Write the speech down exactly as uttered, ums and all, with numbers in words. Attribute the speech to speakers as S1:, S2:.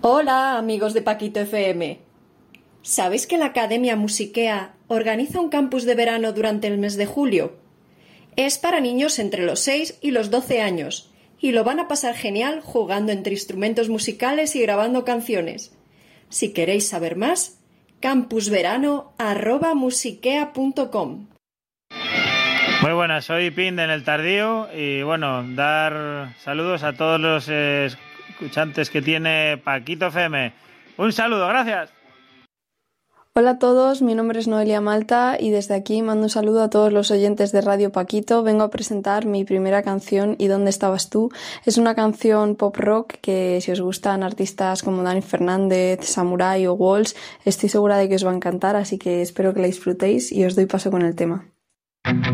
S1: Hola, amigos de Paquito F M. ¿Sabéis que la Academia Musiquea organiza un campus de verano durante el mes de julio? Es para niños entre los seis y los doce años y lo van a pasar genial jugando entre instrumentos musicales y grabando canciones. Si queréis saber más, campusverano arroba musiquea punto com.
S2: Muy buenas, soy Pin en el Tardío y bueno, dar saludos a todos los eh, escuchantes que tiene Paquito F M. Un saludo, gracias.
S3: Hola a todos, mi nombre es Noelia Malta y desde aquí mando un saludo a todos los oyentes de Radio Paquito. Vengo a presentar mi primera canción, ¿Y dónde estabas tú? Es una canción pop rock que, si os gustan artistas como Dani Fernández, Samurai o Walls, estoy segura de que os va a encantar, así que espero que la disfrutéis y os doy paso con el tema.